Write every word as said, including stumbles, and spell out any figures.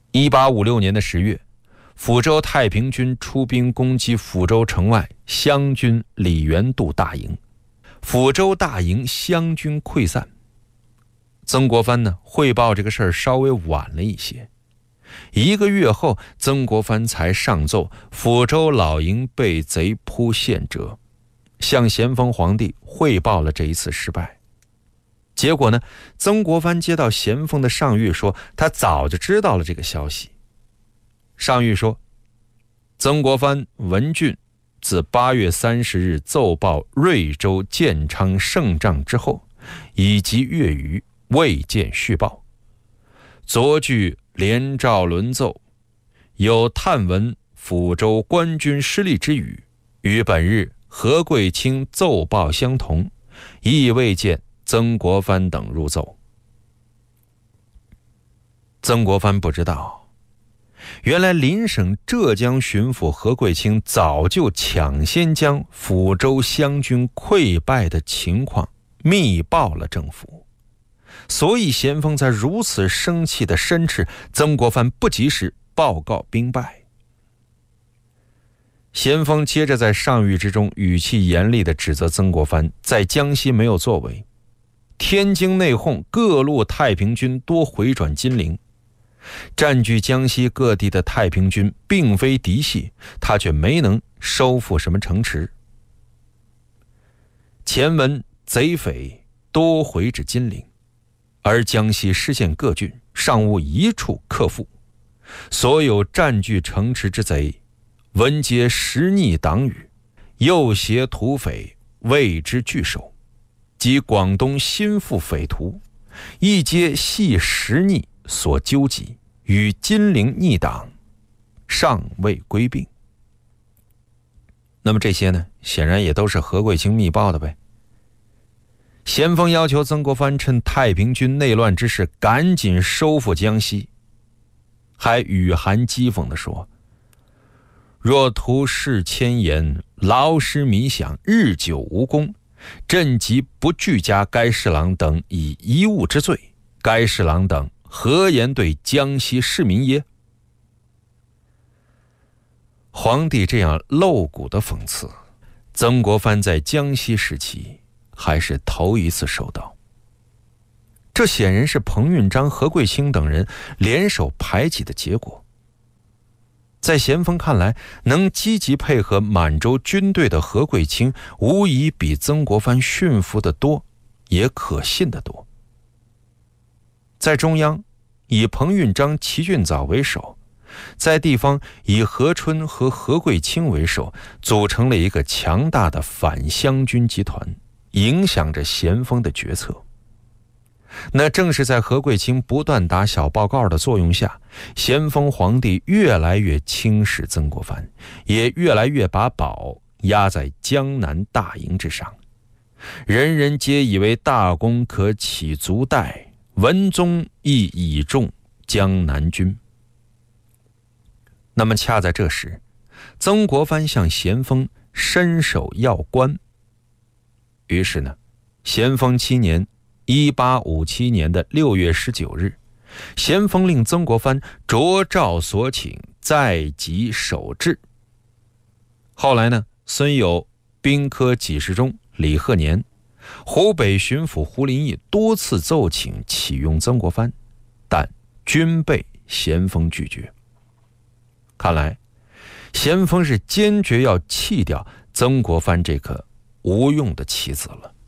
一八五六年的十月，抚州太平军出兵攻击抚州城外湘军李元度大营，抚州大营湘军溃散。曾国藩呢汇报这个事儿稍微晚了一些，一个月后，曾国藩才上奏抚州老营被贼扑陷者，向咸丰皇帝汇报了这一次失败。结果呢，曾国藩接到咸丰的上谕说，他早就知道了这个消息。上谕说，曾国藩文俊自八月三十日奏报瑞州建昌胜仗之后，以及月余未见续报。昨据连诏轮奏，有探闻抚州官军失利之语，与本日何贵卿奏报相同，亦未见曾国藩等入奏。曾国藩不知道，原来邻省浙江巡抚何贵卿早就抢先将抚州湘军溃败的情况密报了政府，所以咸丰才如此生气地申斥曾国藩不及时报告兵败。咸丰接着在上谕之中语气严厉地指责曾国藩在江西没有作为，天津内讧，各路太平军多回转金陵，占据江西各地的太平军并非嫡系，他却没能收复什么城池。前闻贼匪多回至金陵，而江西失陷各郡尚无一处克复，所有占据城池之贼，闻皆实逆党羽，诱挟土匪，为之拒守，及广东新附匪徒，亦皆系实逆所纠集，与金陵逆党尚未归并。那么这些呢，显然也都是何贵卿密报的呗。咸丰要求曾国藩趁太平军内乱之势赶紧收复江西，还语含讥讽地说，若图事千言，劳师弥饷，日久无功，朕即不具加该侍郎等以贻误之罪，该侍郎等何言对江西市民耶？皇帝这样露骨的讽刺，曾国藩在江西时期还是头一次受到。这显然是彭运章、何贵卿等人联手排挤的结果。在咸丰看来，能积极配合满洲军队的何贵卿，无疑比曾国藩驯服得多，也可信得多。在中央，以彭运章、齐俊藻为首；在地方，以何春和何贵卿为首，组成了一个强大的反湘军集团，影响着咸丰的决策。那正是在何贵卿不断打小报告的作用下，咸丰皇帝越来越轻视曾国藩，也越来越把宝压在江南大营之上。人人皆以为大功可起足代，文宗亦倚重江南军。那么恰在这时，曾国藩向咸丰伸手要官。于是呢，咸丰七年一八五七年的六月十九日，咸丰令曾国藩着诏所请，在即守制。后来呢，孙有兵科给事中李鹤年、湖北巡抚胡林翼多次奏请启用曾国藩，但均被咸丰拒绝。看来咸丰是坚决要弃掉曾国藩这颗无用的棋子了。